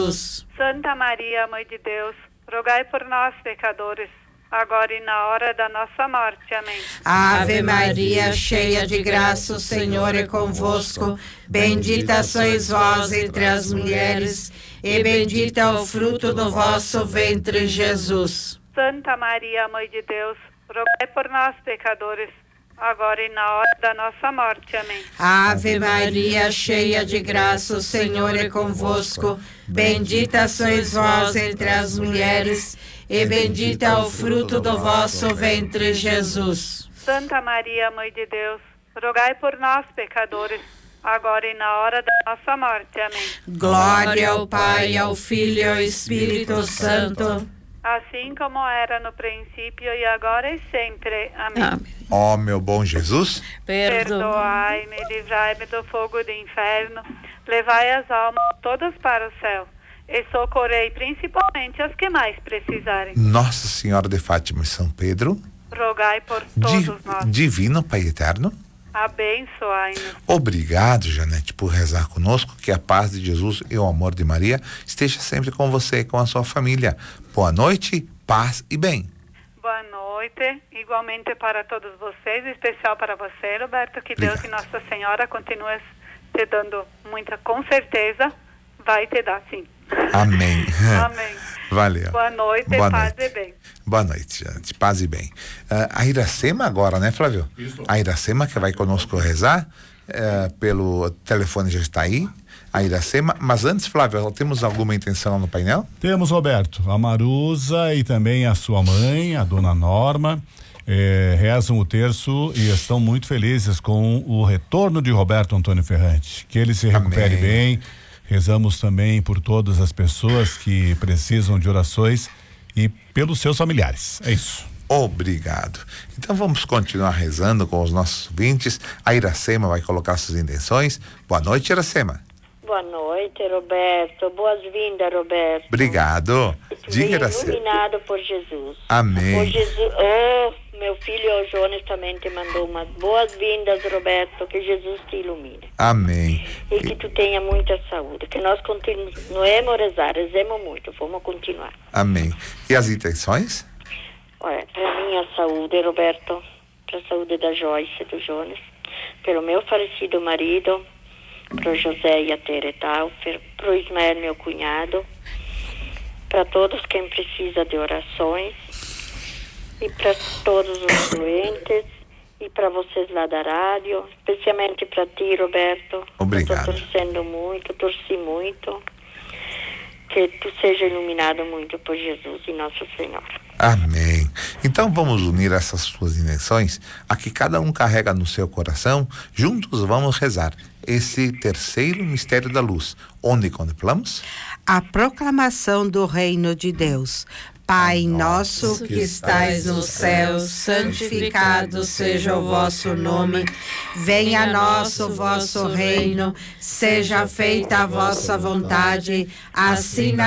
Santa Maria, Mãe de Deus, rogai por nós, pecadores, agora e na hora da nossa morte. Amém. Ave Maria, cheia de graça, o Senhor é convosco. Bendita sois vós entre as mulheres, e bendito é o fruto do vosso ventre, Jesus. Santa Maria, Mãe de Deus, rogai por nós, pecadores, agora e na hora da nossa morte. Amém. Ave Maria, cheia de graça, o Senhor é convosco. Bendita sois vós entre as mulheres, e bendito é o fruto do vosso ventre, Jesus. Santa Maria, Mãe de Deus, rogai por nós, pecadores, agora e na hora da nossa morte. Amém. Glória ao Pai, ao Filho e ao Espírito Santo, assim como era no princípio e agora e sempre. Amém. Ó meu bom Jesus, perdoai-me, livrai-me do fogo do inferno, levai as almas todas para o céu e socorrei principalmente as que mais precisarem. Nossa Senhora de Fátima e São Pedro, rogai por todos nós. Divino Pai Eterno, abençoai-nos. Obrigado, Janete, por rezar conosco. Que a paz de Jesus e o amor de Maria esteja sempre com você e com a sua família. Boa noite, paz e bem. Boa noite, igualmente para todos vocês, em especial para você, Roberto. Que Deus e Nossa Senhora continuem te dando muita, com certeza vai te dar, sim. Amém. Amém. Valeu. Boa noite, boa paz noite. e bem. Boa noite, gente. Paz e bem. A Iracema agora, né, Flávio? Isso. A Iracema que vai conosco rezar, pelo telefone já está aí. A Iracema, mas antes, Flávio, temos alguma intenção no painel? Temos, Roberto. A Marusa e também a sua mãe, a dona Norma, rezam o terço e estão muito felizes com o retorno de Roberto Antônio Ferrante. Que ele se recupere bem. Rezamos também por todas as pessoas que precisam de orações e pelos seus familiares. É isso. Obrigado. Então vamos continuar rezando com os nossos ouvintes. A Iracema vai colocar suas intenções. Boa noite, Iracema. Boa noite, Roberto. Boas-vindas, Roberto. Obrigado. Diga, Iracema. Iluminado por Jesus. Amém. Por Jesus. Meu filho Jones também te mandou umas boas-vindas, Roberto. Que Jesus te ilumine. Amém. E que tu tenha muita saúde. Que nós continuemos a rezar. Rezemos muito. Vamos continuar. Amém. E as intenções? Olha, para minha saúde, Roberto. Para a saúde da Joyce, do Jones. Pelo meu falecido marido. Para o José e a Tere Taufer. Para o Ismael, meu cunhado. Para todos quem precisa de orações. E para todos os doentes, e para vocês lá da rádio, especialmente para ti, Roberto. Obrigado. Eu estou torcendo muito, torci muito, que tu seja iluminado muito por Jesus e Nosso Senhor. Amém. Então vamos unir essas suas intenções, a que cada um carrega no seu coração. Juntos vamos rezar esse terceiro mistério da luz, onde contemplamos a proclamação do reino de Deus. Pai nosso que estais no céu, santificado seja o vosso nome. Venha a nós o vosso reino, seja feita a vossa vontade, assim na